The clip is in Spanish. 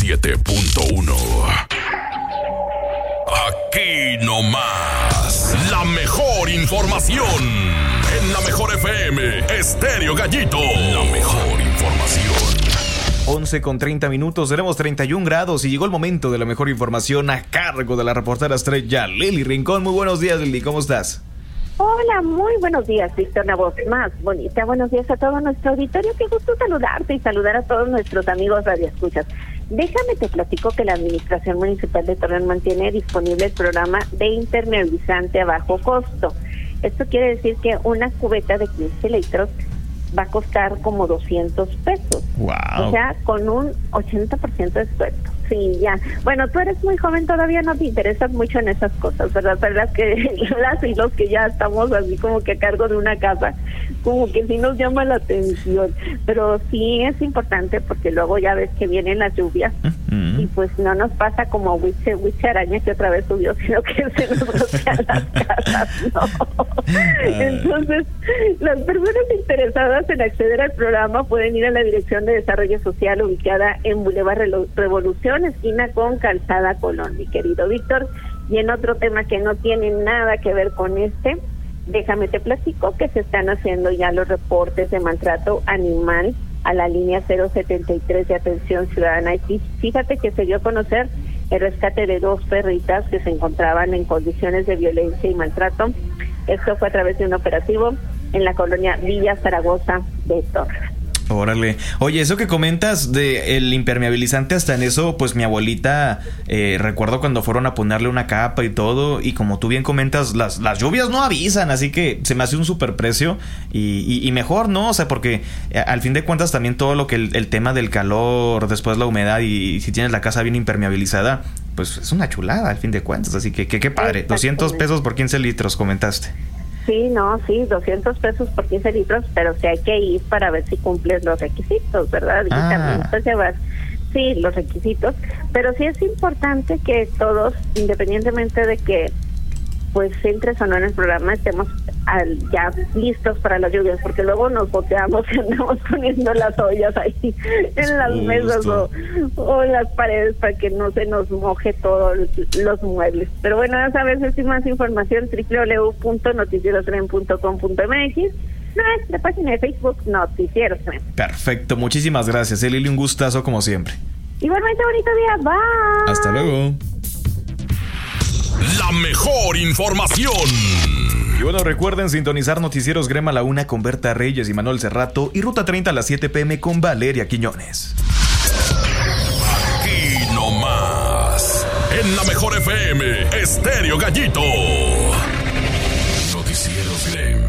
97.1. Aquí nomás, la mejor información. En la mejor FM, Estéreo Gallito. La mejor información. 11:30, tenemos 31 grados y llegó el momento de la mejor información a cargo de la reportera estrella Lili Rincón. Muy buenos días, Lili, ¿cómo estás? Hola, muy buenos días, Víctor, una voz más bonita. Buenos días a todo nuestro auditorio. Qué gusto saludarte y saludar a todos nuestros amigos radioescuchas. Déjame te platico que la Administración Municipal de Torreón mantiene disponible el programa de impermeabilizante a bajo costo. Esto quiere decir que una cubeta de 15 litros va a costar como 200 pesos. Wow. O sea, con un 80% de descuento. Sí, ya. Bueno, tú eres muy joven, todavía no te interesas mucho en esas cosas, ¿verdad? Pero las y los que ya estamos así como que a cargo de una casa, como que sí nos llama la atención. Pero sí es importante porque luego ya ves que vienen las lluvias y pues no nos pasa como Wiche Araña que otra vez subió, sino que se nos bloquean las casas, ¿no? Entonces, las personas interesadas en acceder al programa pueden ir a la Dirección de Desarrollo Social ubicada en Boulevard Revolución, esquina con Calzada Colón, mi querido Víctor. Y en otro tema que no tiene nada que ver con déjame te platico que se están haciendo ya los reportes de maltrato animal a la línea 073 de atención ciudadana. Y fíjate que se dio a conocer el rescate de 2 perritas que se encontraban en condiciones de violencia y maltrato. Esto fue a través de un operativo en la colonia Villa Zaragoza de Torreón. Órale. Oye, eso que comentas de el impermeabilizante, hasta en eso, pues mi abuelita, recuerdo cuando fueron a ponerle una capa y todo, y como tú bien comentas, las lluvias no avisan, así que se me hace un superprecio y mejor, ¿no? O sea, porque al fin de cuentas también todo lo que el tema del calor, después la humedad y si tienes la casa bien impermeabilizada, pues es una chulada al fin de cuentas, así que qué padre. 200 pesos por 15 litros, comentaste. Sí, 200 pesos por 15 litros, pero sí hay que ir para ver si cumples los requisitos, ¿verdad? Y también pues llevar, sí, los requisitos, pero sí es importante que todos, independientemente de que pues entres o no en el programa, estemos ya listos para las lluvias, porque luego nos boteamos y andamos poniendo las ollas ahí en las mesas o en las paredes para que no se nos moje todos los muebles. Pero bueno, ya sabes, si más información, www.noticierostren.com.mx, nuestra página de Facebook, Noticieros Tren. Perfecto, muchísimas gracias, Lili, un gustazo como siempre. Igualmente, bonito día, bye. Hasta luego. La mejor información. Y bueno, recuerden sintonizar Noticieros Grema a la 1 con Berta Reyes y Manuel Cerrato y Ruta 30 a las 7 p.m. con Valeria Quiñones. Aquí nomás, en la mejor FM, Estéreo Gallito.